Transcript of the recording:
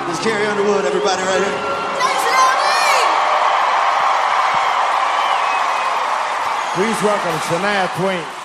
This is Carrie Underwood, everybody right here. Jason Aldean! Please welcome Shania Twain.